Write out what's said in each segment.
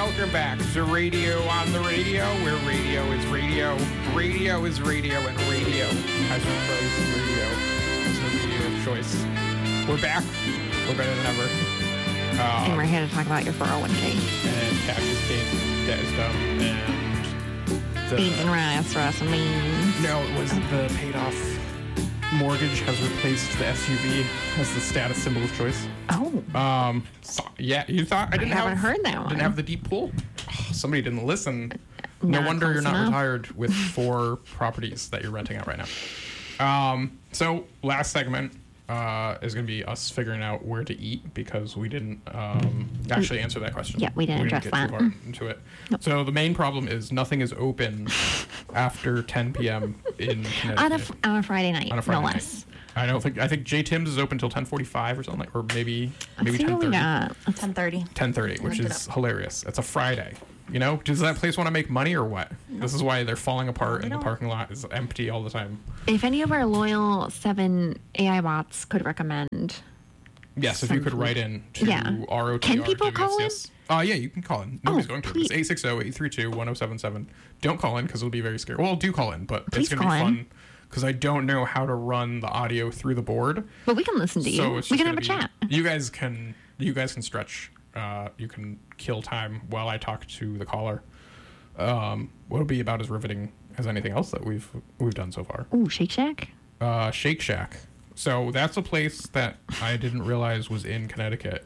Welcome back to Radio on the Radio, where radio is radio, radio is radio, and radio has replaced radio as the radio of choice. We're back. We're better than ever. And we're here to talk about your 401k. And cash is king. Debt is dumb. And Beans and rice, Rosaline. No, it was the paid-off mortgage has replaced the SUV as the status symbol of choice. Oh. Yeah, you thought I haven't heard that one. Didn't have the deep pool. Oh, somebody didn't listen. Not No wonder you're not close enough. retired with 4 properties that you're renting out right now. So last segment is going to be us figuring out where to eat because we didn't actually answer that question. Yeah, we didn't address get that. too far into it. Nope. So the main problem is nothing is open after 10 p.m. in Connecticut. On a Friday night, On a Friday no night. less. I think J. Tim's is open till 10:45 or something, or maybe Let's see what we 10:30. got. 10:30. 10:30, which Looked it is hilarious. It's a Friday. You know, does that place want to make money or what? This is why they're falling apart and the don't. parking lot is empty all the time. If any of our loyal 7 AI bots could recommend. Yes, if you could write in to Yeah. ROTR. Can people call in? Yeah, you can call in. Nobody's going to. please. It's 860-832-1077. Don't call in because it'll be very scary. Well, do call in, but Please it's going to be call in. fun because I don't know how to run the audio through the board. But we can listen to you. So it's We just can have a gonna chat. be- You guys can stretch. You can kill time while I talk to the caller. What'll be about as riveting as anything else that we've done so far. Ooh, Shake Shack? Shake Shack. So that's a place that I didn't realize was in Connecticut.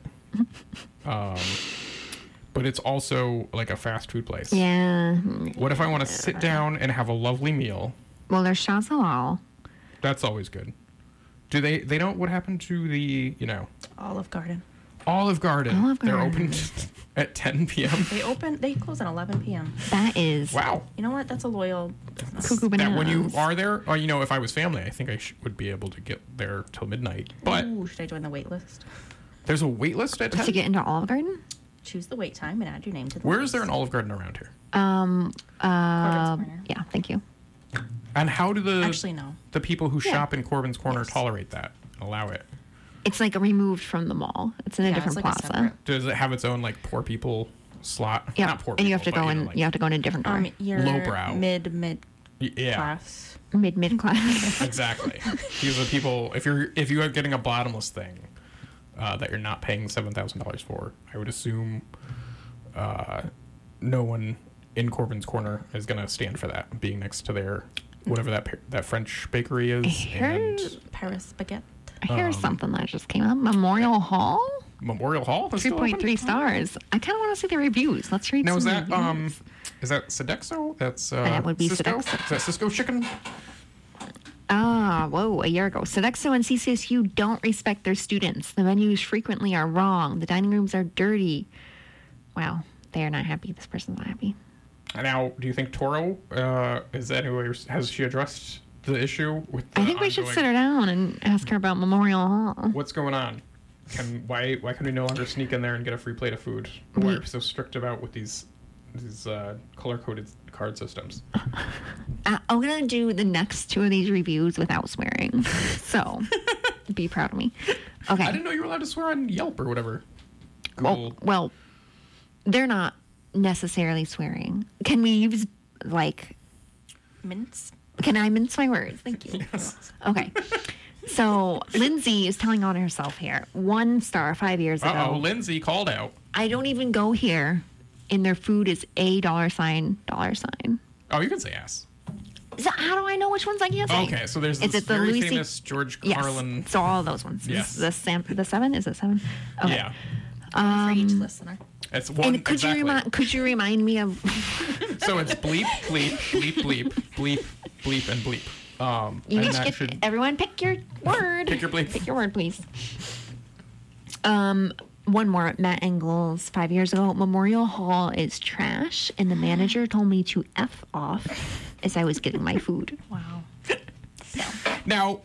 But it's also like a fast food place. Yeah. What if I want to sit down and have a lovely meal? Well, there's Shaz Halal. That's always good. Do they don't, what happened to the, Olive Garden. Olive Garden? Olive They're Garden. open at 10 p.m. They close at 11 p.m. That is Wow. You know what? That's a loyal business. cuckoo That when you bananas. are there, or, if I was family, I think I would be able to get there till midnight. But Ooh, should I join the wait list? there's a wait list at 10? To get into Olive Garden? Choose the wait time and add your name to the Where list. is there an Olive Garden around here? Corner. Yeah, thank you. And how do Actually, no. the people who Yeah. shop in Corbin's Corner Yes. tolerate that? Allow it? It's like removed from the mall. It's in a Yeah, different it's like a plaza. separate- Does it have its own like poor people slot? Yeah, Not poor and you have to people, go but, in. like, You have to go in a different door. You're Lowbrow. mid yeah, class. Mid class. exactly. These are people. If you are getting a bottomless thing that you're not paying $7,000 for, I would assume no one in Corbin's Corner is going to stand for that. Being next to their whatever that French bakery is. heard- And Paris baguette. Here's something that just came up. Memorial Hall, Memorial Hall. is still open? 3.3 stars. I kind of want to see the reviews. Let's read Now is some that reviews. is that Sodexo? That's That would be Cisco? Sodexo. Is that Cisco chicken? A year ago. Sodexo and CCSU don't respect their students. The menus frequently are wrong. The dining rooms are dirty. Wow, they are not happy. This person's not happy. Now, do you think Toro has she addressed the issue with? The I think we should ongoing- sit her down and ask her about Memorial Hall. What's going on? Why can we no longer sneak in there and get a free plate of food? Why are we so strict about with these color coded card systems? I'm going to do the next 2 of these reviews without swearing. So, be proud of me. Okay. I didn't know you were allowed to swear on Yelp or whatever. Google. Well, they're not necessarily swearing. Can we use, Mints. can I mince my words? Thank you. Yes. Okay. So, Lindsay is telling on herself here. 1 star 5 years ago. Uh-oh, Lindsay called out. I don't even go here, and their food is $. Oh, you can say ass. So how do I know which ones I can't say? Okay, so there's Is this it the very Louis C- famous George Yes. Carlin. So all of those ones. Yes. The 7? Is it 7? Okay. Yeah, For each listener. it's one. And could exactly. could you remind me of So it's bleep, bleep, bleep, bleep, bleep, bleep, and bleep. you And each that get should everyone pick your word. Pick your bleep. Pick your word, please. One more. Matt Engels, 5 years ago. Memorial Hall is trash, and the manager told me to F off as I was getting my food. Wow. Now,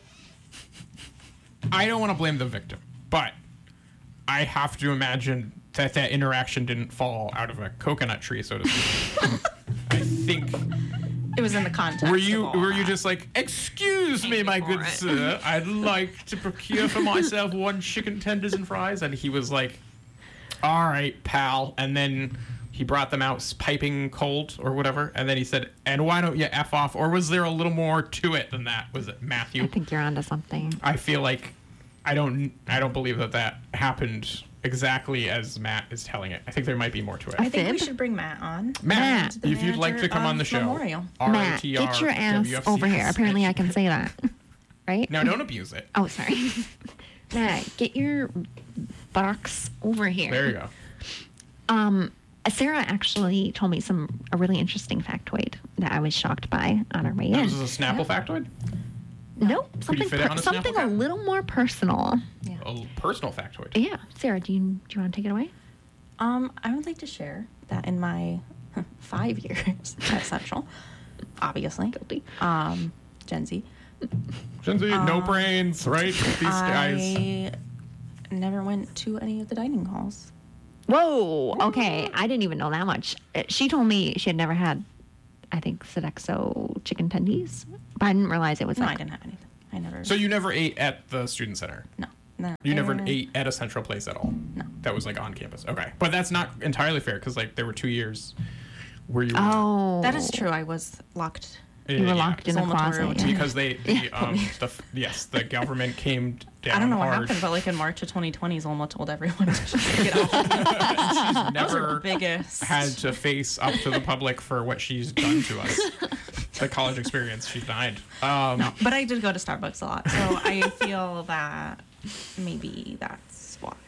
I don't want to blame the victim, but I have to imagine that interaction didn't fall out of a coconut tree, so to speak. I think. It was in the context. Were you of all that. just like, excuse me, my good sir, I'd like to procure for myself 1 chicken tenders and fries, and he was like, all right, pal, and then he brought them out piping cold or whatever, and then he said, "And why don't you F off?" Or was there a little more to it than that? Was it Matthew? I think you're onto something. I feel like I don't believe that happened exactly as Matt is telling it. I think there might be more to it. I think we Fib? should bring Matt on. Matt, The if you'd like to manager come on of the show, Memorial. Matt, get your ass RATR, over here. WFCS. Apparently, I can say that. Right? No, don't abuse it. Oh, sorry. Matt, get your box over here. There you go. Sarah actually told me a really interesting factoid that I was shocked by on our way in. This is a Snapple factoid? Nope, Could you something fit it on a something Snapple a cap? little more personal. Yeah. A personal factoid. Yeah, Sarah, do you want to take it away? I would like to share that in my 5 years at Central, obviously, Guilty. Gen Z, Gen Z, no brains, right? These guys. I never went to any of the dining halls. Whoa. Okay, I didn't even know that much. She told me she had never had, I think, Sodexo chicken tendies, but I didn't realize it was No, like. I didn't have anything. I never. So you never ate at the student center? No. No. You never ate at a central place at all? No. That was like on campus. Okay. But that's not entirely fair because like there were 2 years where you were. Oh, That is true. I was locked. You were Yeah. locked in the Solitary closet. routine. Yeah. Because the government came down I don't know what hard. happened, but like in March of 2020, Zulma told everyone to just get out. She's Those are the never biggest. had to face up to the public for what she's done to us. The college experience she denied. But I did go to Starbucks a lot, so I feel that maybe that's why.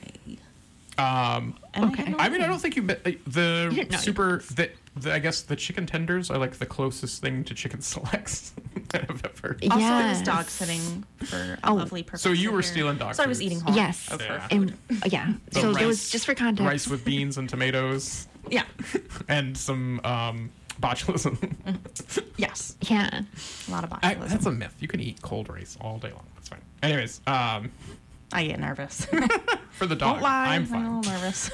And Okay. had no I mean, I idea. don't think you the didn't know super the I guess the chicken tenders are like the closest thing to chicken selects that I've ever. Also, I was Yes. dog sitting for a Oh. lovely professor. So you were here. stealing dog So I was foods. eating home. Yes. Of her Yeah. food. And yeah. The So there was rice- just for context. rice with beans and tomatoes Yeah. and some botulism. Yes. Yeah. A lot of That's botulism. a myth. You can eat cold rice all day long. That's fine. Anyways, I get nervous. for the dog, Don't lie. I'm I'm a fine. little nervous.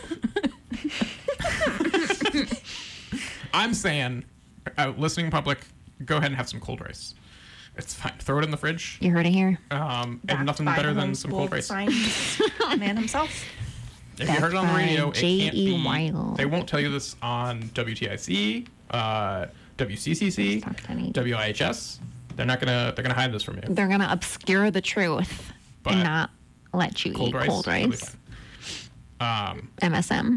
I'm saying, listening public, go ahead and have some cold rice. It's fine. Throw it in the fridge. You heard it here. And Backed nothing by better the than some cold homeschooled rice. science man himself. If you heard it on the Backed by radio, it can't J.E. be. Weil. They won't tell you this on WTIC, WCCC, Talk to any- WIHS. They're gonna hide this from you. They're gonna obscure the truth But and not let you eat cold it'll be rice. fine. MSM.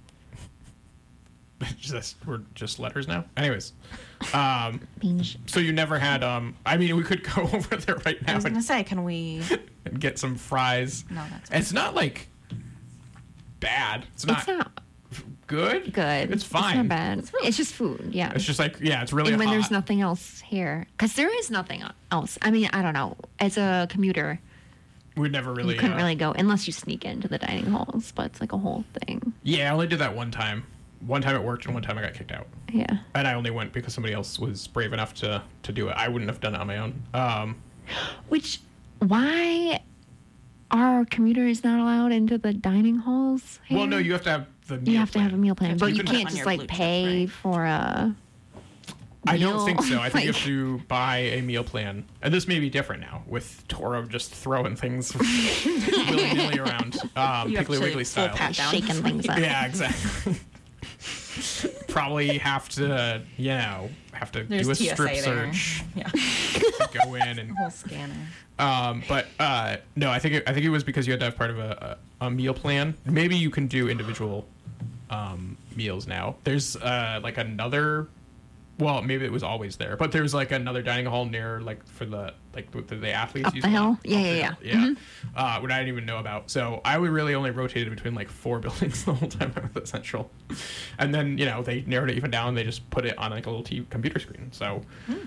We're just letters now. Anyways, Means so you never had. I mean, we could go over there right I now was and, gonna say, can we? and get some fries. No, that's It's not like bad. It's not, it's not good. good. It's fine. It's not bad. It's just food. Yeah. It's just like it's really and when hot. there's nothing else here, because there is nothing else. I mean, I don't know. As a commuter, We'd never really. you couldn't really go unless you sneak into the dining halls. But it's like a whole thing. Yeah, I only did that one time. One time it worked, and one time I got kicked out. Yeah. And I only went because somebody else was brave enough to do it. I wouldn't have done it on my own. Which, why are commuters not allowed into the dining halls? Here? Well, no, you have to have the meal You have to have a plan. meal plan, You have but to you put it can't on just your like blue chip, pay right? for a. I don't meal. think so. I think you have Like- to buy a meal plan. And this may be different now with Toro just throwing things willy-nilly around. You have Piggly to Wiggly full style. pat down. shaking things up. Yeah, exactly. Probably have to, have to There's do a TSA strip there. search, Yeah. go in and Whole scanner. But no, I think it was because you had to have part of a meal plan. Maybe you can do individual meals now. There's like another. Well, maybe it was always there, but there's like another dining hall near like for the athletes. Up use the a lot. hill? Up Yeah, the yeah, hill. Yeah. What I didn't even know about. So I would really only rotated between like 4 buildings the whole time I was at Central, and then they narrowed it even down. They just put it on like a little computer screen. So,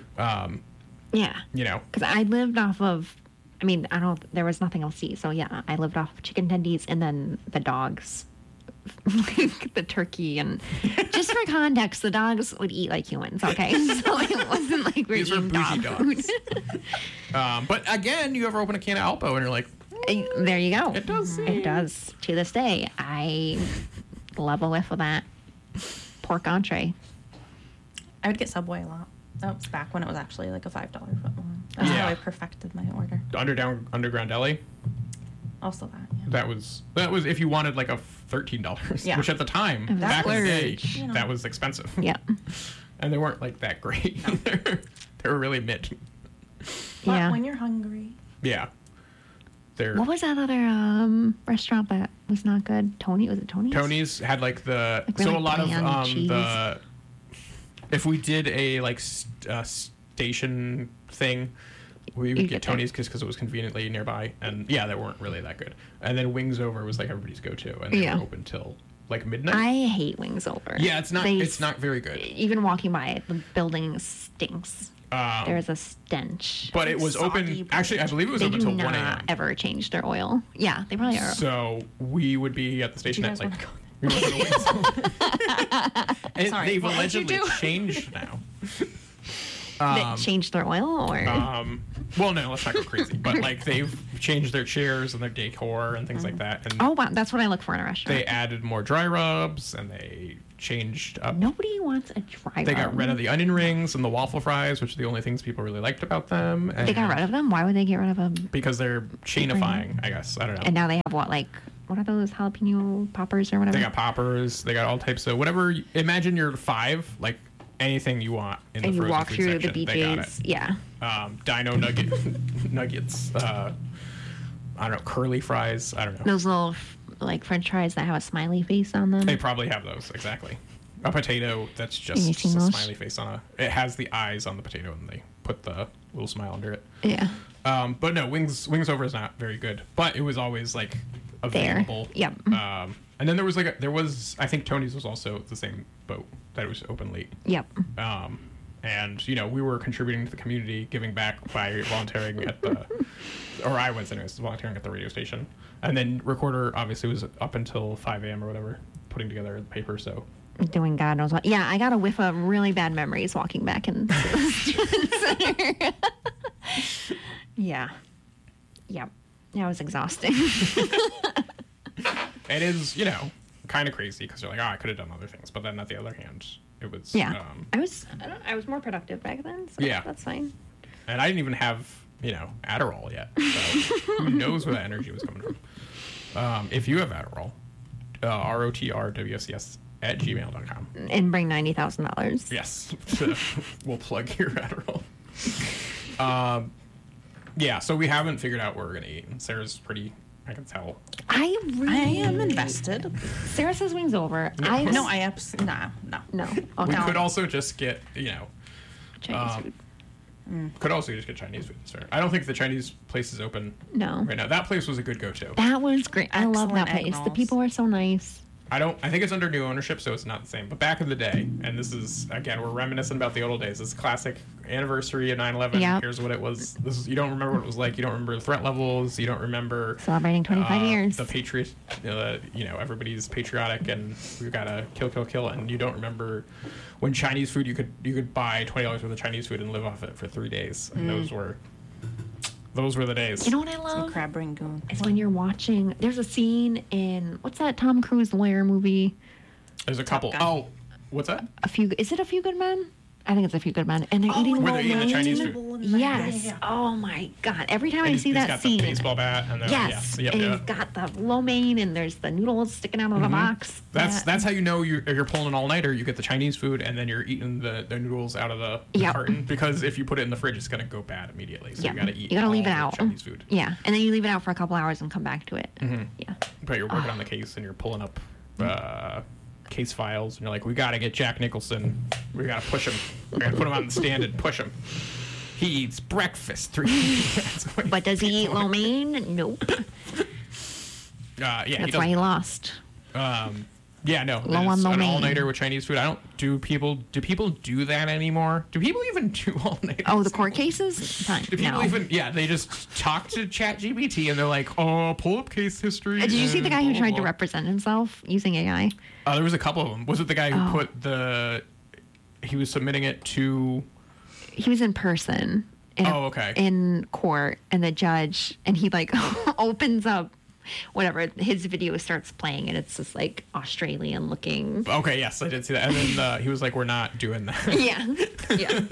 Yeah. Because I lived off of. I mean, there was nothing else to eat, so yeah, I lived off of chicken tendies and then the dogs. Like the turkey, and just for context, the dogs would eat like humans, okay? So it wasn't like we're These were eating bougie dog food. but again, you ever open a can of Alpo and you're like, There you go. It does It does. To this day, I love a whiff of that pork entree. I would get Subway a lot. That was back when it was actually like a $5 footlong. That's Yeah. how I perfected my order. Underground Deli. Also that. Yeah. That was if you wanted like a $13, Yeah. which at the time, was back in the day, splurge. that was expensive. Yeah. And they weren't like that great either. They were really mid. But Yeah. when you're hungry. Yeah. They're What was that other restaurant that was not good? Was it Tony's? Tony's had like the Like so really a lot of bland cheese. the if we did a like station thing, we would You get get Tony's because it was conveniently nearby, and yeah, they weren't really that good. And then Wings Over was like everybody's go-to, and they Yeah. were open till like midnight. I hate Wings Over. Yeah, it's not. They It's not very good. Even walking by it, the building stinks. Um, There's a stench. but it was open. Soggy Actually, I believe it was They open do till not 1 a.m. ever change their oil. Yeah, they probably are. So we would be at the station you at guys like. wanna We went to Wings Over. And Sorry, they've what would you allegedly do? changed now. They changed their oil, or Well, no, let's not go crazy. But like they've changed their chairs and their decor and things like that. And oh wow, that's what I look for in a restaurant. they added more dry rubs and they changed up. Nobody wants a dry They rub. got rid of the onion rings and the waffle fries, which are the only things people really liked about them. And They got rid of them. Why would they get rid of them? because they're chainifying, I guess. I don't know. And now they have what are those jalapeno poppers or whatever? They got poppers. They got all types of whatever. Imagine you're 5, like anything you want in and the you frozen walk food through section. the They got it. BJ's. Yeah. Dino nuggets. I don't know, curly fries. I don't know. Those little like French fries that have a smiley face on them. They probably have those, exactly. A potato that's just you a seen those? smiley face on a. It has the eyes on the potato, and they put the little smile under it. Yeah. But no, Wings Over is not very good. But it was always like available. Yep. And then there was I think Tony's was also the same boat that it was open late. Yep. And we were contributing to the community, giving back by volunteering at the, or I was anyways, volunteering at the radio station. And then Recorder obviously was up until 5 a.m. or whatever, putting together the paper. So Doing God knows what. Yeah, I got a whiff of really bad memories walking back in the student center. Yeah. Yep. Yeah, it was exhausting. it is, kind of crazy because you're like, I could have done other things. But then on the other hand, it was. Yeah. I was more productive back then, so Yeah. that's fine. And I didn't even have, Adderall yet. So who knows where that energy was coming from. If you have Adderall, rotrwcs@gmail.com. And bring $90,000. Yes. We'll plug your Adderall. Yeah, so we haven't figured out what we're going to eat. And Sarah's pretty, I can tell. I am invested. Sarah says Wings Over. No. No. We Okay. could also just get, Chinese food. could also just get Chinese food. Sorry. I don't think the Chinese place is open No. right now. That place was a good go-to. That was great. I love that Excellent egg place. The rolls. people were so nice. I think it's under new ownership, so it's not the same. But back in the day, and this is, again, we're reminiscent about the old days. This classic anniversary of 9/11. Yep. Here's what it was. You don't remember what it was like. You don't remember the threat levels. You don't remember Celebrating 25 years. the patriot. Everybody's patriotic, and we've got to kill. And you don't remember when Chinese food you could buy $20 worth of Chinese food and live off it for 3 days. And those were the days. You know what I love? Crab rangoon. Is when you're watching. There's a scene in what's that Tom Cruise lawyer movie? There's a couple. Gun. Oh, what's that? Is it A Few Good Men? I think it's A Few Good Men, and they're eating. Where they're eating the lo Chinese mein. food. Yes. Yeah. Oh my God! Every time And I he's see that got scene. the baseball bat and Yes, yeah. and Yep. he's got the lo mein, and there's the noodles sticking out of the box. That's how you know you're pulling an all-nighter. You get the Chinese food, and then you're eating the noodles out of the Yep. carton, because if you put it in the fridge, it's gonna go bad immediately. So Yeah, you gotta eat. you gotta leave all it the out. Chinese food. Yeah, and then you leave it out for a couple hours and come back to it. Yeah. But you're working on the case, and you're pulling up case files, and you're like, we gotta get Jack Nicholson. We gotta push him. We gotta put him on the stand and push him. He eats breakfast 3 minutes away. But does he eat lo mein? Nope. Yeah, he That's does. why he lost. Yeah, no. Low on it's lo an mein. all-nighter with Chinese food. Do people do that anymore? Do people even do all-nighters? Oh, the court cases? Fine. Do people No. even? Yeah, they just talk to ChatGPT and they're like, "Oh, pull up case history." Did you see the guy who and blah, tried to blah, represent himself using AI? blah." There was a couple of them. Was it the guy who Oh. put he was submitting it to? He was in person. Oh, okay. In court, and the judge, and he like opens up whatever, his video starts playing, and it's this like Australian looking. Okay, yes, I did see that. And then he was like, "We're not doing that." Yeah. Yeah.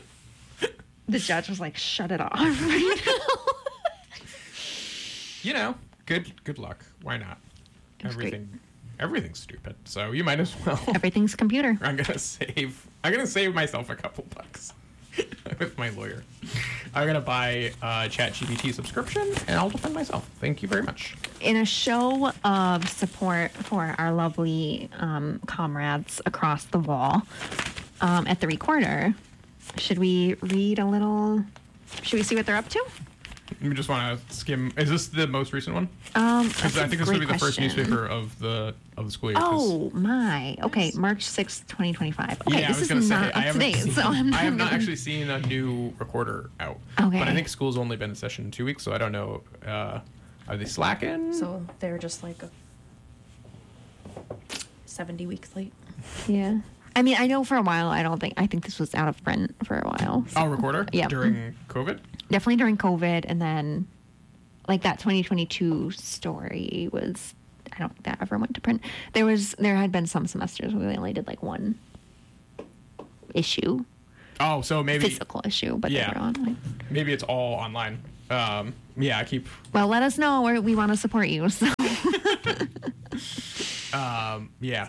The judge was like, shut it off right now. Good luck. Why not? It was great. Everything everything's stupid. So you might as well. Everything's computer. I'm gonna save myself a couple bucks with my lawyer. I'm gonna buy a ChatGPT subscription, and I'll defend myself. Thank you very much. In a show of support for our lovely comrades across the wall at the Recorder, should we read a little? Should we see what they're up to? We just want to skim. Is this the most recent one? Because I think this would be the first newspaper of the school year. Oh my! Okay, March 6th, 2025. Okay, yeah, this is not up to date, so I have not actually seen a new Recorder out. Okay. But I think school's only been in session 2 weeks, so I don't know. Are they slacking? So they're just like 70 weeks late. Yeah. I mean, I know for a while. I think this was out of print for a while. So. Oh, Recorder. Yeah. During COVID. Definitely during COVID, and then like that 2022 story was. I don't think that ever went to print. There had been some semesters where we only did like one issue. Oh, so maybe physical issue, but they were online. Maybe it's all online. Yeah, I keep. Well, let us know. We want to support you. So. Yeah,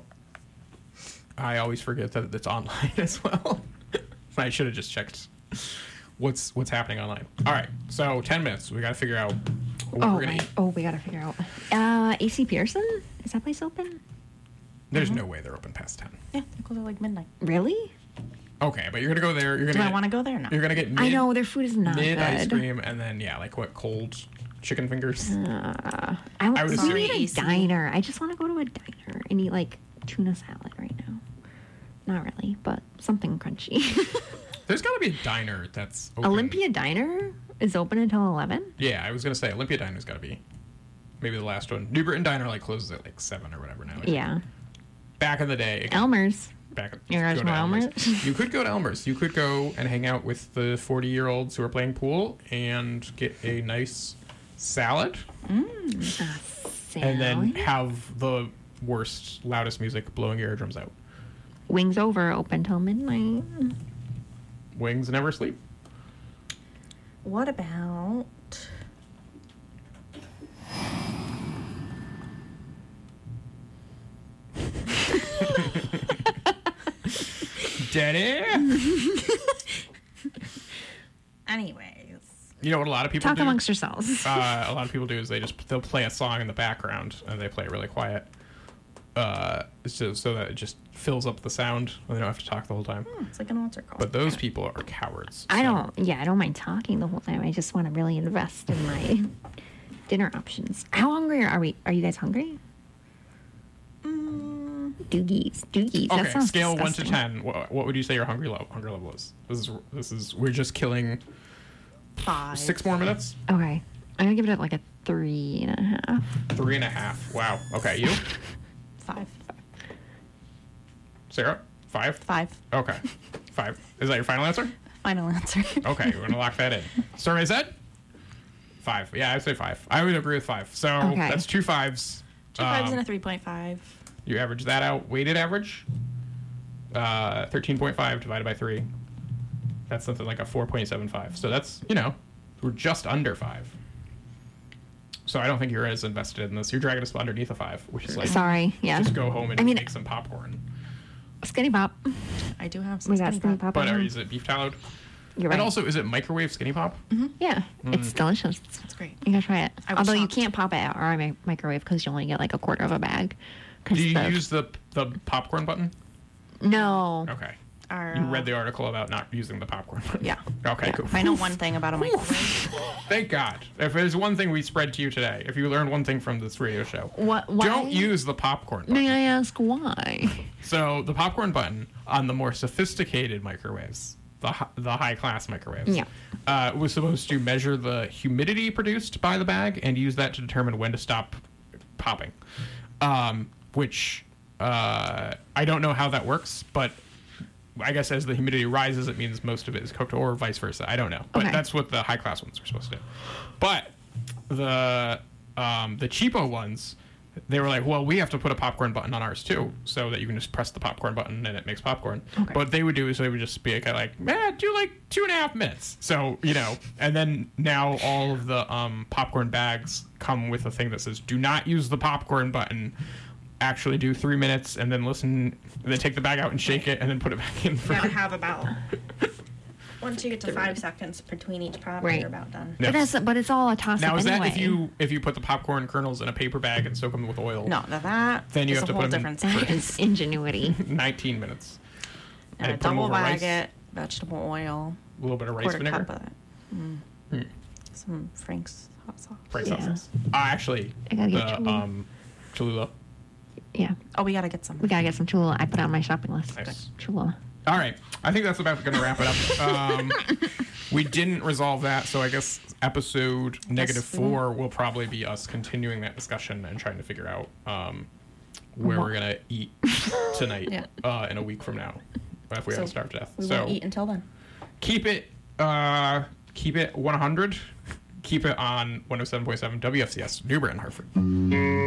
I always forget that it's online as well. I should have just checked what's happening online. All right, so 10 minutes. We got to figure out what we're gonna eat. Oh, we got to figure out. AC Pearson, is that place open? There's no way they're open past 10. Yeah, they close at like midnight. Really? Okay, but you're gonna go there. Do I want to go there? No. You're gonna get. I know their food is not mid good. ice cream, and then like what, cold chicken fingers. I would assume. need a diner. I just want to go to a diner and eat like tuna salad right now. Not really, but something crunchy. There's got to be a diner that's open. Olympia Diner is open until 11? Yeah, I was gonna say Olympia Diner's got to be maybe the last one. New Britain Diner like closes at like 7 or whatever now. Yeah. Back in the day. Elmer's. You guys know Elmer's? You could go to Elmer's. You could go and hang out with the 40-year-olds who are playing pool and get a nice salad. And then have the worst, loudest music blowing your eardrums out. Wings Over, open till midnight. Wings never sleep. What about... Daddy? Anyways. You know what a lot of people Talk do? amongst yourselves. A lot of people do is they'll play a song in the background and they play it really quiet. So that it just fills up the sound and they don't have to talk the whole time. It's like an altar call. But those people are cowards. I don't mind talking the whole time. I just want to really invest in my dinner options. How hungry are we? Are you guys hungry? Doogies. Okay, That sounds scale disgusting. 1 to 10. What would you say your hunger level is? This is we're just killing 5. 6 more minutes. Okay, I'm gonna give it like a 3.5. 3.5. Wow. Okay, you, 5. Sarah? 5. 5. Okay, 5. Is that your final answer? Final answer. Okay, we're gonna lock that in. Survey said 5. Yeah, I'd say 5. I would agree with 5. So Okay. that's 2 5s. 2 5s and a 3.5. You average that out. Weighted average, 13.5 divided by 3. That's something like a 4.75. So that's, we're just under 5. So I don't think you're as invested in this. You're dragging us underneath a 5, which is like, Sorry, yeah. just go home and make some popcorn. Skinny Pop. I do have some We got skinny Skinny pop. Pop. But at home. is it beef tallowed? You're right. And also, is it microwave Skinny Pop? Yeah, it's delicious. That's great. You gotta try it. I was Although you shocked. can't pop it out or microwave because you only get like a quarter of a bag. 'Cause Do you use the popcorn button? No. Okay. Our, You read the article about not using the popcorn button. Yeah. Okay, Yeah. cool. If I know one thing about a microwave. Thank God. If there's one thing we spread to you today, if you learned one thing from this radio show, Why? don't use the popcorn button. May I ask why? So the popcorn button on the more sophisticated microwaves, the high class microwaves, was supposed to measure the humidity produced by the bag and use that to determine when to stop popping. Which I don't know how that works, but I guess as the humidity rises, it means most of it is cooked, or vice versa. I don't know, but that's what the high class ones were supposed to do. But the cheapo ones, they were like, well, we have to put a popcorn button on ours too, so that you can just press the popcorn button and it makes popcorn. Okay. What they would do is they would just be kind of like, man, do like 2.5 minutes. So, and then now all of the popcorn bags come with a thing that says, do not use the popcorn button actually do 3 minutes and then listen, and then take the bag out and shake it and then put it back in. You gotta have about. Once you get to 5 seconds between each pop, Right. you're about done. Yeah. But it's all a toss Now up is anyway. that if you put the popcorn kernels in a paper bag and soak them with oil? No, that Then you is have a to whole put 'em in- different That is ingenuity. 19 minutes. And a put 'em double over bag rice, it, vegetable oil, a little bit of rice quarter vinegar. cup of that. Some Frank's hot sauce. Rice Yeah. sauce. Actually, I gotta get the Cholula. Cholula. Yeah. Oh, we gotta get some. We gotta get some Cholula. I put it on my shopping list. Nice. Cholula. All right, I think that's about going to wrap it up. We didn't resolve that, so I guess episode -4 will probably be us continuing that discussion and trying to figure out where we're going to eat tonight in a week from now if we haven't starved to death. We So won't eat until then. keep it 100. Keep it on 107.7 WFCS, New Britain, Hartford.